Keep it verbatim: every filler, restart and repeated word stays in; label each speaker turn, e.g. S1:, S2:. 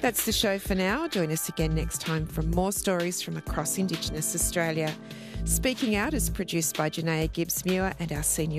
S1: That's the show for now. Join us again next time for more stories from across Indigenous Australia. Speaking Out is produced by Janaea Gibbs-Muir and our senior